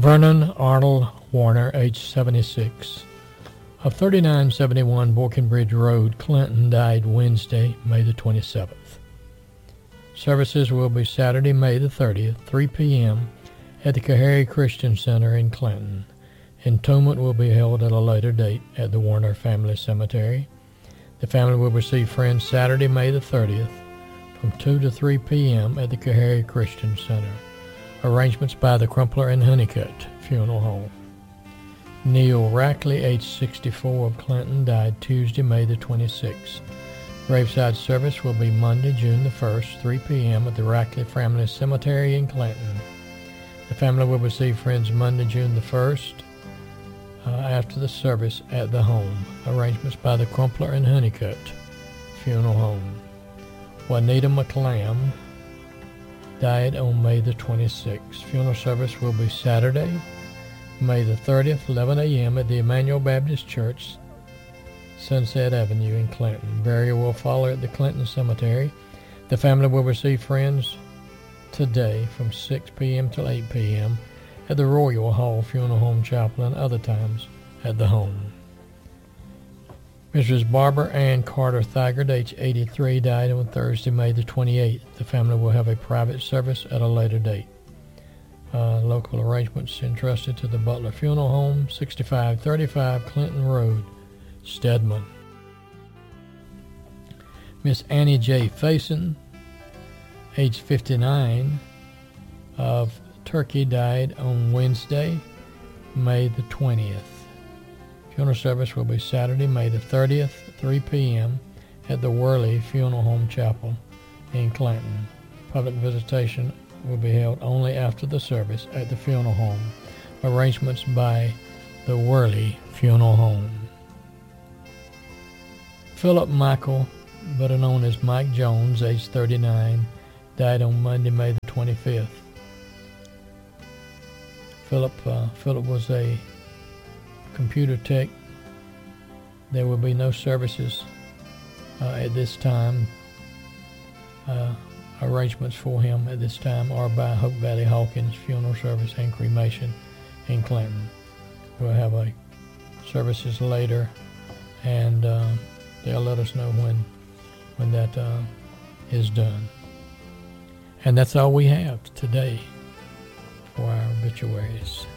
Vernon Arnold Warner, age 76, of 3971 Borkenbridge Road, Clinton, died Wednesday, May the 27th. Services will be Saturday, May the 30th, 3 p.m. at the Cahary Christian Center in Clinton. Entombment will be held at a later date at the Warner Family Cemetery. The family will receive friends Saturday, May the 30th, from 2 to 3 p.m. at the Cahary Christian Center. Arrangements by the Crumpler and Honeycutt Funeral Home. Neil Rackley, age 64, of Clinton, died Tuesday, May the 26th. Graveside service will be Monday, June the 1st, 3 p.m. at the Rackley Family Cemetery in Clinton. The family will receive friends Monday, June the 1st, after the service at the home. Arrangements by the Crumpler and Honeycutt Funeral Home. Juanita McLam died on May the 26th. Funeral service will be Saturday, May the 30th, 11 a.m. at the Emmanuel Baptist Church, Sunset Avenue in Clinton. Burial will follow at the Clinton Cemetery. The family will receive friends today from 6 p.m. till 8 p.m. at the Royal Hall Funeral Home Chapel and other times at the home. Mrs. Barbara Ann Carter Thigard, age 83, died on Thursday, May the 28th. The family will have a private service at a later date. Local arrangements entrusted to the Butler Funeral Home, 6535 Clinton Road, Stedman. Miss Annie J. Faison, age 59, of Turkey, died on Wednesday, May the 20th. Funeral service will be Saturday, May the 30th, 3 p.m. at the Worley Funeral Home Chapel in Clinton. Public visitation will be held only after the service at the funeral home. Arrangements by the Worley Funeral Home. Philip Michael, better known as Mike Jones, age 39, died on Monday, May the 25th. Philip was a computer tech. There will be no services at this time. Arrangements for him at this time are by Hope Valley Hawkins Funeral Service and Cremation in Clinton. We'll have services later, and they'll let us know when that is done. And that's all we have today for our obituaries.